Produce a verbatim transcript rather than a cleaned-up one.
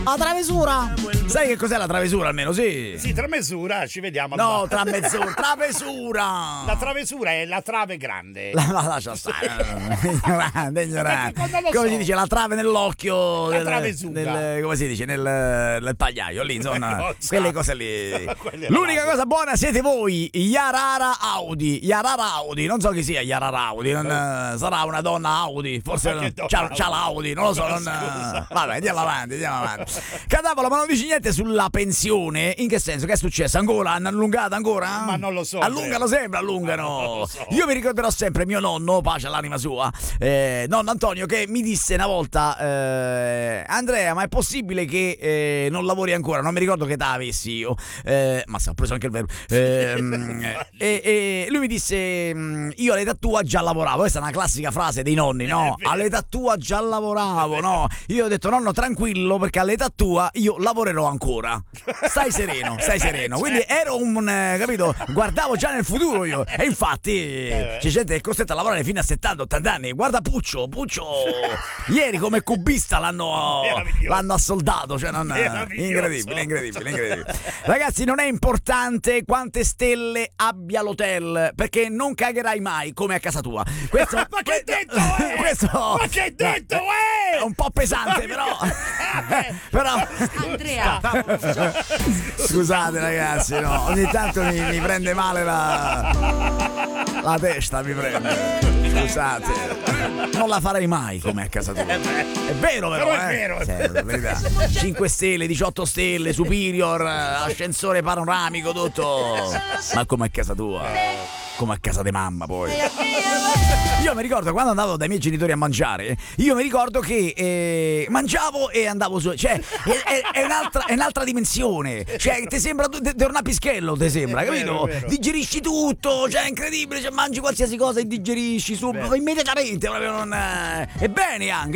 La travesura. Sai che cos'è la travesura almeno, sì? Sì, travesura, ci vediamo. No, tra mezz'ora, travesura. La travesura è la trave grande. La, la lascia stare. Ignorante, ignorante. Come so. si dice, la trave nell'occhio. La del, travesura. del, come si dice, nel, nel pagliaio, lì, insomma, quelle cose lì. L'unica cosa buona siete voi, Yarara Audi. Yarara Audi, non so chi sia Yarara Audi, non, eh, sarà una donna Audi, forse non, c'ha, c'ha l'Audi, non lo so. Non, vabbè, andiamo avanti, andiamo avanti. Cadavolo, ma non dici niente sulla pensione? In che senso? Che è successo? Ancora? Hanno allungato ancora? Ma non lo so. Allungano sempre, allungano. So. Io mi ricorderò sempre mio nonno, pace all'anima sua, eh, nonno Antonio, che mi disse una volta: eh, Andrea, ma è possibile che eh, non lavori ancora? Non mi ricordo che età avessi io, eh, ma se ho preso anche il verbo. Eh, e, e lui mi disse: io all'età tua già lavoravo. Questa è una classica frase dei nonni, no? All'età tua già lavoravo, no? Io ho detto: nonno, tranquillo, perché all'età tua io lavorerò ancora. Stai sereno, stai sereno. Quindi ero un, eh, capito? Guardavo già nel futuro io. E infatti c'è gente che è costretta a lavorare fino a settanta ottanta anni. Guarda Puccio, Puccio ieri come cubista l'hanno, l'hanno assoldato, cioè non, incredibile, incredibile, incredibile. Ragazzi, non è importante quante stelle abbia l'hotel, perché non cagherai mai come a casa tua. Questo, ma che hai detto? Eh? Questo, ma che hai detto? Eh? È un po' pesante, però. però Andrea, scusate ragazzi, no, ogni tanto mi, mi prende male la la testa, mi prende. Scusate, non la farei mai come a casa tua. È vero, però, però eh? è vero, è cioè, vero. Verità. cinque stelle, diciotto stelle, superior, ascensore panoramico, tutto. Ma come a casa tua? Come a casa di mamma, poi. Io mi ricordo quando andavo dai miei genitori a mangiare, io mi ricordo che eh, mangiavo e andavo su, cioè è, è, è, un'altra, è un'altra dimensione, cioè ti sembra di tornare a Pischello, ti sembra, capito? Vero, digerisci tutto, cioè è incredibile, cioè mangi qualsiasi cosa e digerisci subito, immediatamente, proprio non, eh, è bene anche.